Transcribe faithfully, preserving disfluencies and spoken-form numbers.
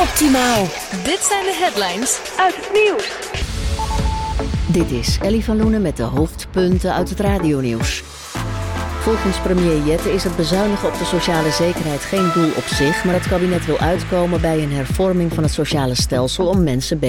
optimaal. Dit zijn de headlines Uit het nieuws. Dit is Ellie van Loenen met de hoofdpunten uit het radionieuws. Volgens premier Jette is het bezuinigen op de sociale zekerheid geen doel op zich, maar het kabinet wil uitkomen bij een hervorming van het sociale stelsel om mensen beter